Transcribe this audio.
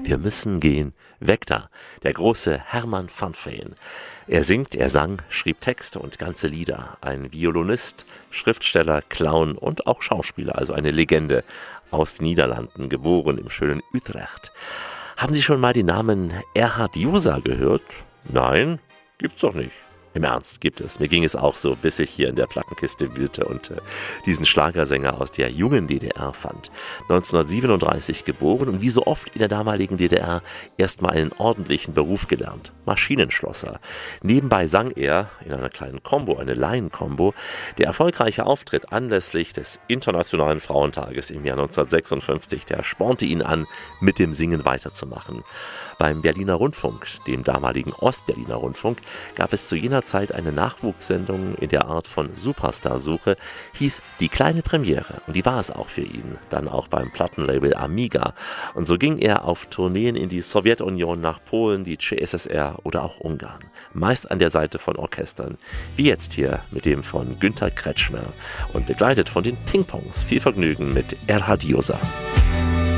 Wir müssen gehen, weg da, der große Hermann van Veen. Er singt, er sang, schrieb Texte und ganze Lieder. Ein Violinist, Schriftsteller, Clown und auch Schauspieler, also eine Legende aus den Niederlanden, geboren im schönen Utrecht. Haben Sie schon mal den Namen Erhard Josa gehört? Nein, gibt's doch nicht. Im Ernst, gibt es. Mir ging es auch so, bis ich hier in der Plattenkiste wühlte und diesen Schlagersänger aus der jungen DDR fand. 1937 geboren und wie so oft in der damaligen DDR erstmal einen ordentlichen Beruf gelernt. Maschinenschlosser. Nebenbei sang er in einer kleinen Combo, eine Laien-Combo. Der erfolgreiche Auftritt anlässlich des Internationalen Frauentages im Jahr 1956, der spornte ihn an, mit dem Singen weiterzumachen. Beim Berliner Rundfunk, dem damaligen Ostberliner Rundfunk, gab es zu jener Zeit eine Nachwuchssendung in der Art von Superstar-Suche, hieß Die kleine Premiere. Und die war es auch für ihn. Dann auch beim Plattenlabel Amiga. Und so ging er auf Tourneen in die Sowjetunion, nach Polen, die CSSR oder auch Ungarn. Meist an der Seite von Orchestern. Wie jetzt hier mit dem von Günter Kretschmer. Und begleitet von den Ping-Pongs. Viel Vergnügen mit Erhard Josa.